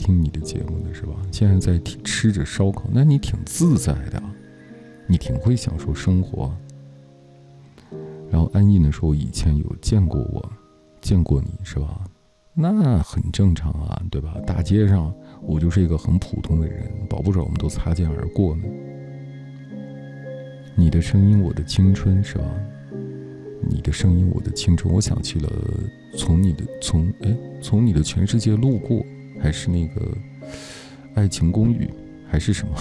听你的节目的是吧？现在在吃着烧烤，那你挺自在的，你挺会享受生活。然后安逸呢说，我以前有见过你是吧？那很正常啊，对吧？大街上我就是一个很普通的人，保不准我们都擦肩而过呢。你的声音，我的青春，是吧？你的声音，我的青春，我想起了从你的全世界路过，还是那个爱情公寓，还是什么？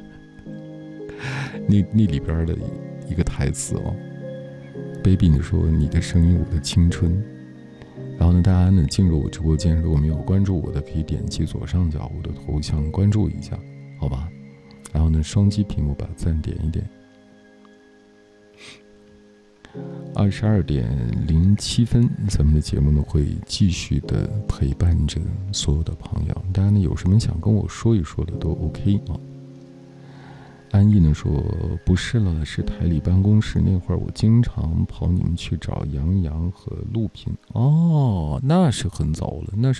那里边的一个台词哦。baby 呢说，你的声音，我的青春。然后呢，大家呢进入我直播间，如果没有关注我的，可以点击左上角我的头像关注一下，好吧？然后呢，双击屏幕把赞点一点。22:07，咱们的节目呢会继续的陪伴着所有的朋友。大家呢有什么想跟我说一说的都 OK 啊。安逸呢说，不是了，是台里办公室那会儿，我经常跑你们去找杨洋和陆平。哦，那是很早了，那是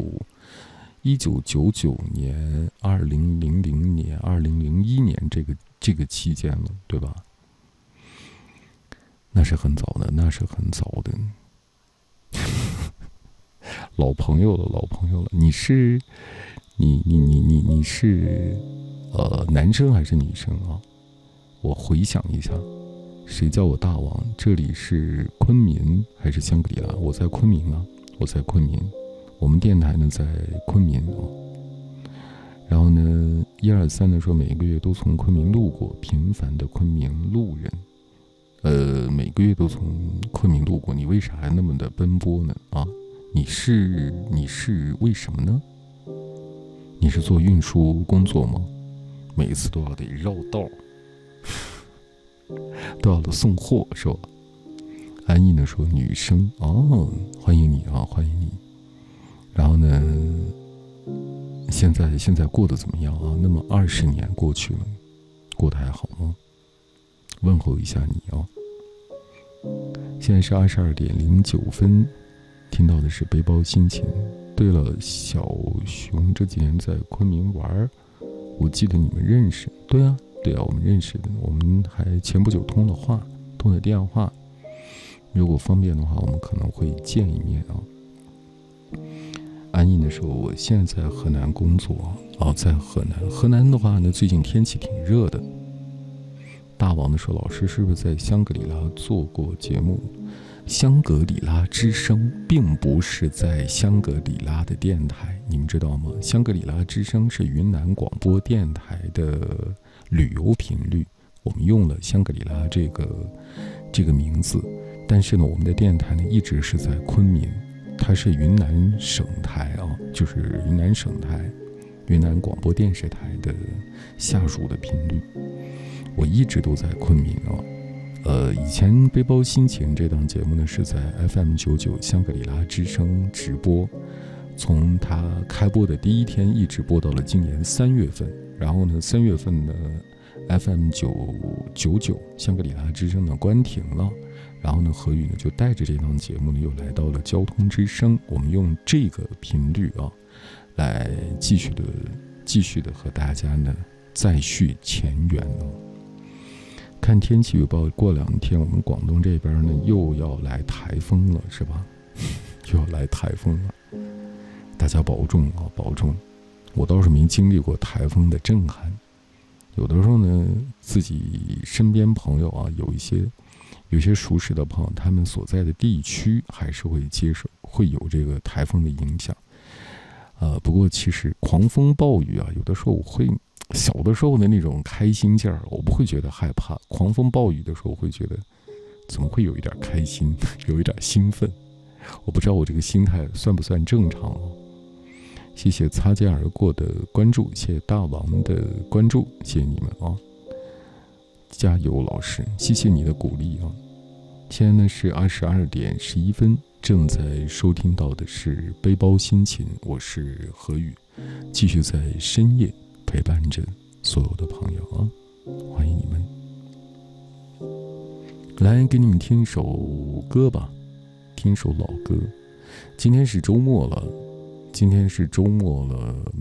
1999年、2000年、2001年这个期间了，对吧？那是很早的，老朋友了。你是男生还是女生啊？我回想一下，谁叫我大王？这里是昆明还是香格里拉？我在昆明啊，我们电台呢在昆明哦。然后呢，123呢说，每个月都从昆明路过，平凡的昆明路人。每个月都从昆明路过，你为啥还那么的奔波呢？啊，你是为什么呢？你是做运输工作吗？每次都要得绕道，都要得送货是吧？安逸呢说，女生哦，欢迎你啊，欢迎你。然后呢，现在过得怎么样啊？那么20年过去了，过得还好吗？问候一下你哦。现在是22:09，听到的是背包心情。对了，小熊这几年在昆明玩，我记得你们认识。对啊，我们认识的，我们还前不久通了电话。如果方便的话，我们可能会见一面啊。安逸的时候，我现在在河南工作在河南的话呢，最近天气挺热的。大王的说，老师是不是在香格里拉做过节目？香格里拉之声并不是在香格里拉的电台，你们知道吗？香格里拉之声是云南广播电台的旅游频率，我们用了香格里拉这个名字，但是呢，我们的电台呢一直是在昆明，它是云南省台啊，就是云南省台、云南广播电视台的下属的频率。我一直都在昆明啊。以前背包心情这档节目呢是在 FM99 香格里拉之声直播，从它开播的第一天一直播到了今年3月份。然后呢，3月份呢 FM999 香格里拉之声呢关停了，然后呢何宇呢就带着这档节目呢又来到了交通之声，我们用这个频率啊来继续的和大家呢再续前缘哦。看天气预报，过2天我们广东这边呢又要来台风了，是吧？又要来台风了，大家保重啊，保重。我倒是没经历过台风的震撼，有的时候呢，自己身边朋友啊，有些熟识的朋友，他们所在的地区还是会有这个台风的影响。不过其实狂风暴雨啊，有的时候我会。小的时候的那种开心劲儿，我不会觉得害怕。狂风暴雨的时候，会觉得怎么会有一点开心，有一点兴奋。我不知道我这个心态算不算正常哦。谢谢擦肩而过的关注，谢谢大王的关注，谢谢你们啊！加油，老师，谢谢你的鼓励啊！现在呢是22:11，正在收听到的是背包心情，我是何宇，继续在深夜。陪伴着所有的朋友啊，欢迎你们！来给你们听一首歌吧，听一首老歌。今天是周末了，